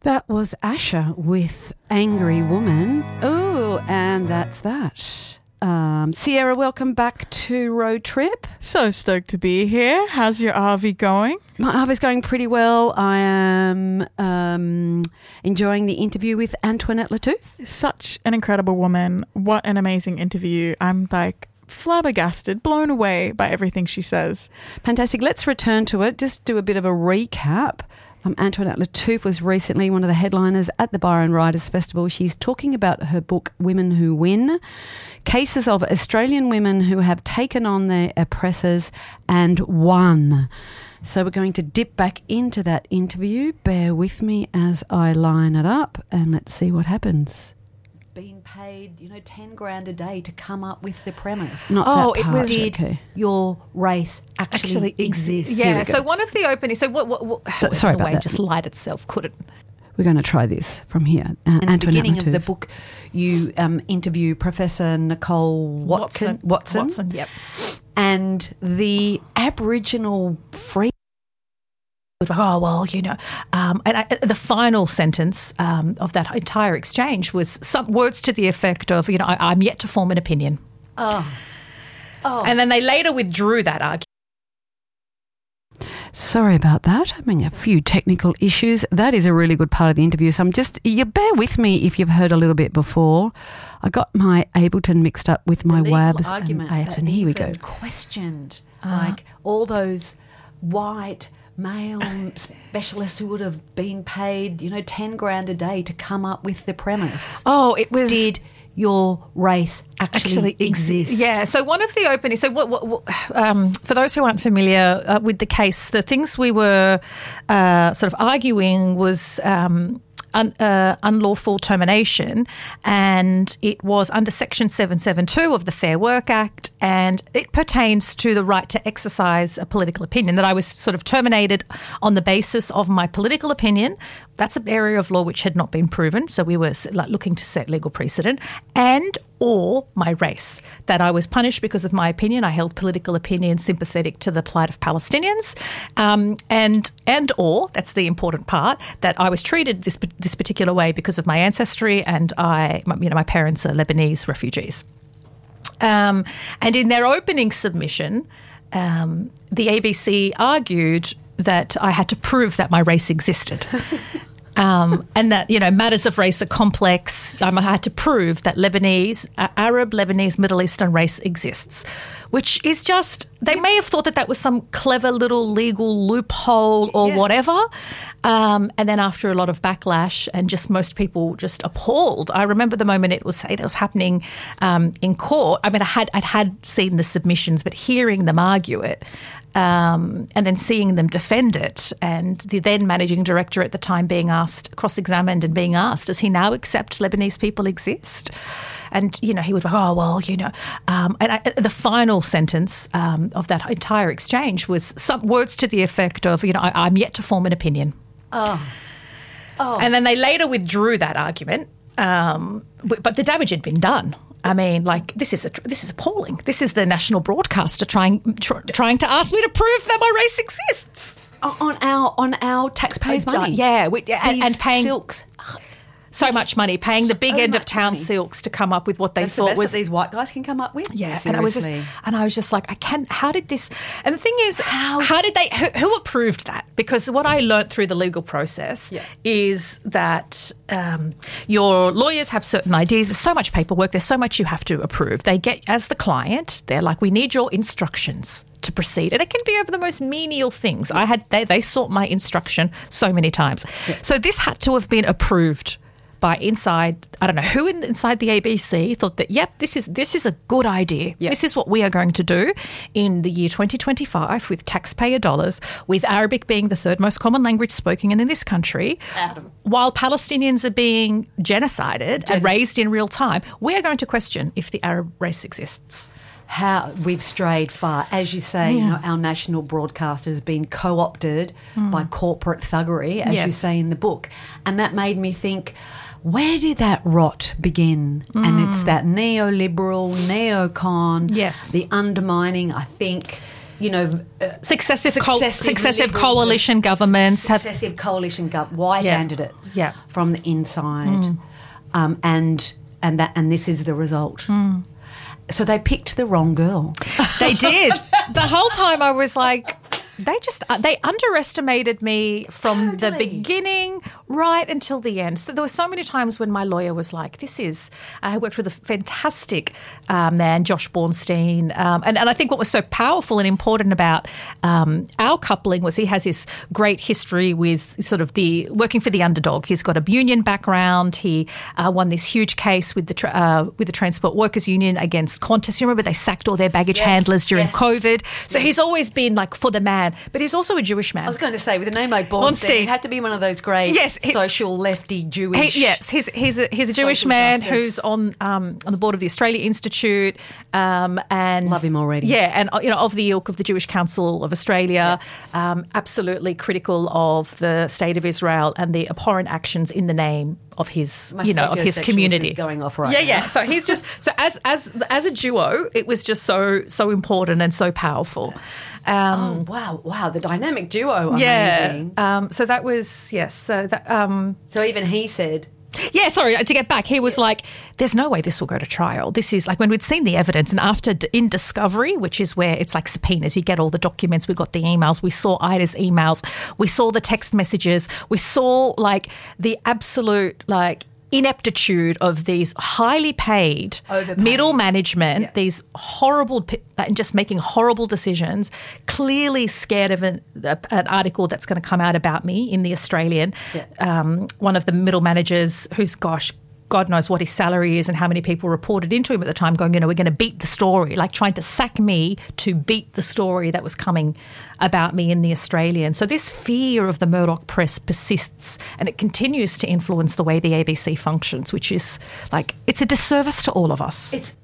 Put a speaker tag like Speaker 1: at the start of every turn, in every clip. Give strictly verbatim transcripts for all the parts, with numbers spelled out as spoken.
Speaker 1: That was Asher with Angry Woman. Oh, and that's that. Um, Sierra, welcome back to Road Trip.
Speaker 2: So stoked to be here. How's your R V going?
Speaker 1: My R V's going pretty well. I am um, enjoying the interview with Antoinette Lattouf.
Speaker 2: Such an incredible woman. What an amazing interview. I'm like flabbergasted, blown away by everything she says.
Speaker 1: Fantastic. Let's return to it. Just do a bit of a recap. Um, Antoinette Lattouf was recently one of the headliners at the Byron Writers Festival. She's talking about her book, Women Who Win, cases of Australian women who have taken on their oppressors and won. So we're going to dip back into that interview. Bear with me as I line it up and let's see what happens. Being paid, you know, ten grand a day to come up with the premise. Not
Speaker 3: oh,
Speaker 1: that part.
Speaker 3: it was
Speaker 1: Did okay. your race actually,
Speaker 3: actually
Speaker 1: exist?
Speaker 3: Yeah. So one of the openings. So what? what, what
Speaker 1: so, sorry about
Speaker 3: way,
Speaker 1: that.
Speaker 3: Just light itself, couldn't.
Speaker 1: We're going to try this from here. Uh,
Speaker 4: At the beginning Lattouf. Of the book, you um, interview Professor Nicole Watson.
Speaker 3: Watson.
Speaker 4: Watson.
Speaker 3: Watson. Yep.
Speaker 4: And the Aboriginal free.
Speaker 3: Oh, well, you know, um, and I, the final sentence um, of that entire exchange was some words to the effect of, you know, I, I'm yet to form an opinion.
Speaker 4: Oh. Oh.
Speaker 3: And then they later withdrew that argument.
Speaker 1: Sorry about that. Having a few technical issues. That is a really good part of the interview. So I'm just, you bear with me if you've heard a little bit before. I got my Ableton mixed up with my
Speaker 4: the
Speaker 1: W A Bs
Speaker 4: argument
Speaker 1: and A Fs, and here we go.
Speaker 4: Questioned,
Speaker 3: uh,
Speaker 4: like all those white male specialists who would have been paid, you know, ten grand a day to come up with the premise.
Speaker 3: Oh, it was.
Speaker 4: Did your race actually,
Speaker 3: actually
Speaker 4: exist?
Speaker 3: Yeah. So one of the openings. So what? what, what um, for those who aren't familiar uh, with the case, the things we were uh, sort of arguing was. Um, Un, uh, unlawful termination, and it was under Section seven seventy-two of the Fair Work Act, and it pertains to the right to exercise a political opinion, that I was sort of terminated on the basis of my political opinion. That's an area of law which had not been proven, so we were like, looking to set legal precedent, and or my race, that I was punished because of my opinion. I held political opinion sympathetic to the plight of Palestinians, um, and and or, that's the important part, that I was treated this this particular way because of my ancestry, and I, you know, my parents are Lebanese refugees. Um, and in their opening submission, um, the A B C argued that I had to prove that my race existed. Um, and that, you know, matters of race are complex. I had to prove that Lebanese, uh, Arab, Lebanese, Middle Eastern race exists, which is just, they may have thought that that was some clever little legal loophole or
Speaker 4: yeah.
Speaker 3: whatever. Um, and then after a lot of backlash and just most people just appalled. I remember the moment it was it was happening um, in court. I mean, I had I'd had seen the submissions, but hearing them argue it, um, and then seeing them defend it, and the then managing director at the time being asked, cross-examined and being asked, does he now accept Lebanese people exist? And, you know, he would go, oh, well, you know. Um, and I, the final sentence um, of that entire exchange was some words to the effect of, you know, I, I'm yet to form an opinion.
Speaker 4: Oh. Oh.
Speaker 3: And then they later withdrew that argument, um, but, but the damage had been done. I mean, like, this is a, this is appalling. This is the national broadcaster trying tr- trying to ask me to prove that my race exists.
Speaker 4: On our on our taxpayers' money.
Speaker 3: Yeah, we, and, and paying
Speaker 4: silks.
Speaker 3: so much money, paying the big
Speaker 4: So
Speaker 3: end of
Speaker 4: much
Speaker 3: town
Speaker 4: money.
Speaker 3: silks to come up with what they
Speaker 4: That's
Speaker 3: thought
Speaker 4: the best
Speaker 3: was
Speaker 4: that these white guys can come up with.
Speaker 3: yeah.
Speaker 4: Seriously.
Speaker 3: And I was just and I was just like, I can't. How did this? And the thing is,
Speaker 4: How?
Speaker 3: how did they? Who, who approved that? Because what I learnt through the legal process
Speaker 4: Yeah.
Speaker 3: is that um, your lawyers have certain ideas. There's so much paperwork. There's so much you have to approve. They get as the client. They're like, we need your instructions to proceed, and it can be over the most menial things. I had they they sought my instruction so many times.
Speaker 4: Yeah.
Speaker 3: So this had to have been approved by inside, I don't know who in, inside the A B C thought that, yep, this is this is a good idea.
Speaker 4: Yep.
Speaker 3: This is what we are going to do in the year twenty twenty-five with taxpayer dollars, with Arabic being the third most common language spoken in this country,
Speaker 4: Adam.
Speaker 3: while Palestinians are being genocided
Speaker 4: Gen-
Speaker 3: and raised in real time. We are going to question if the Arab race exists.
Speaker 4: How we've strayed far. As you say, you know, our national broadcaster has been co-opted by corporate thuggery, as you
Speaker 3: Yes.
Speaker 4: say in the book. And that made me think, where did that rot begin? Mm. And it's that neoliberal, neocon,
Speaker 3: Yes.
Speaker 4: the undermining, I think, you know, uh,
Speaker 3: Successive, co-
Speaker 4: successive,
Speaker 3: successive
Speaker 4: liberal-
Speaker 3: coalition governments have
Speaker 4: successive coalition gov- white-handed it
Speaker 3: Yeah.
Speaker 4: from the inside, um, and and that and this is the result. So they picked the wrong girl.
Speaker 3: They did. The whole time I was like, they just they underestimated me from the
Speaker 4: Totally.
Speaker 3: beginning right until the end. So there were so many times when my lawyer was like, this is, I worked with a fantastic uh, man, Josh Bornstein. Um, and, and I think what was so powerful and important about um, our coupling was he has this great history with sort of the working for the underdog. He's got a union background. He uh, won this huge case with the tra- uh, with the Transport Workers Union against Qantas. You remember they sacked all their baggage
Speaker 4: Yes,
Speaker 3: handlers during
Speaker 4: yes.
Speaker 3: COVID. So he's always been like for the man, but he's also a Jewish man.
Speaker 4: I was going to say, with a name like Bornstein,
Speaker 3: Bornstein.
Speaker 4: he had to be one of those great
Speaker 3: Yes, he-
Speaker 4: social lefty Jewish.
Speaker 3: He, yes, he's he's a, he's a Jewish
Speaker 4: Social
Speaker 3: man
Speaker 4: justice.
Speaker 3: who's on um, on the board of the Australia Institute, um, and
Speaker 4: Love him already.
Speaker 3: Yeah, and uh, you know of the ilk of the Jewish Council of Australia, um, absolutely critical of the state of Israel and the abhorrent actions in the name of his
Speaker 4: My
Speaker 3: you know of his
Speaker 4: sapiosexual
Speaker 3: community
Speaker 4: is going off right
Speaker 3: Yeah,
Speaker 4: now.
Speaker 3: yeah. So he's just so as as as a duo, it was just so so important and so powerful. Um,
Speaker 4: Oh wow, wow! The dynamic duo,
Speaker 3: yeah.
Speaker 4: amazing.
Speaker 3: Um, so that was yes. So that. Um,
Speaker 4: So even he said,
Speaker 3: Yeah, sorry, to get back, he was like, there's no way this will go to trial. This is like when we'd seen the evidence, and after d- in discovery, which is where it's like subpoenas, you get all the documents, we got the emails, we saw Ida's emails, we saw the text messages, we saw like the absolute like ineptitude of these highly paid
Speaker 4: Overpaid.
Speaker 3: middle management,
Speaker 4: Yeah.
Speaker 3: these horrible, p- and just making horrible decisions, clearly scared of an, an article that's going to come out about me in The Australian.
Speaker 4: Yeah.
Speaker 3: Um, one of the middle managers who's, gosh, God knows what his salary is and how many people reported into him at the time going, you know, we're going to beat the story, like trying to sack me to beat the story that was coming about me in The Australian. So this fear of the Murdoch press persists, and it continues to influence the way the A B C functions, which is like, it's a disservice to all of us.
Speaker 4: "It's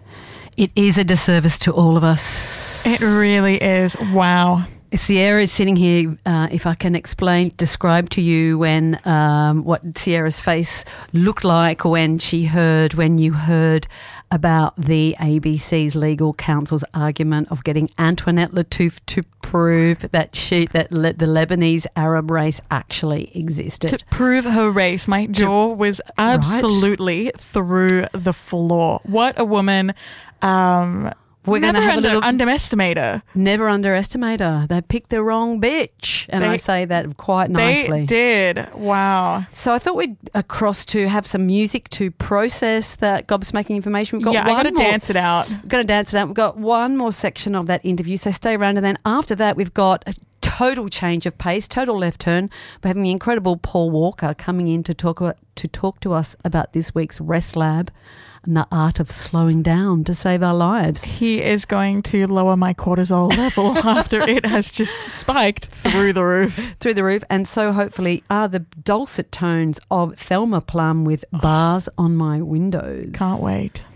Speaker 1: It is a disservice to all of us.
Speaker 2: It really is. Wow.
Speaker 1: Sierra is sitting here. Uh, if I can explain, describe to you when um, what Sierra's face looked like when she heard, when you heard about the A B C's legal counsel's argument of getting Antoinette Lattouf to prove that she that le- the Lebanese Arab race actually existed.
Speaker 2: To prove her race, my jaw was absolutely through the floor. What a woman. Um,
Speaker 1: We're
Speaker 2: never
Speaker 1: gonna have a
Speaker 2: under,
Speaker 1: little-
Speaker 2: underestimate her.
Speaker 1: Never underestimate her. They picked the wrong bitch, and I
Speaker 2: They-
Speaker 1: say that quite nicely.
Speaker 2: They did. Wow.
Speaker 1: So I thought we'd across to have some music to process that gobsmacking information. We've got
Speaker 2: Yeah,
Speaker 1: one
Speaker 2: I gotta
Speaker 1: more,
Speaker 2: dance it out.
Speaker 1: We're going to dance it out. We've got one more section of that interview, so stay around. And then after that, we've got a total change of pace, total left turn. We're having the incredible Paul Walker coming in to talk about, to talk to us about this week's Rest Lab and the art of slowing down to save our lives.
Speaker 2: He is going to lower my cortisol level after it has just spiked through the roof.
Speaker 1: Through the roof. And so hopefully are the dulcet tones of Thelma Plum with Bars on My Windows.
Speaker 2: Can't wait.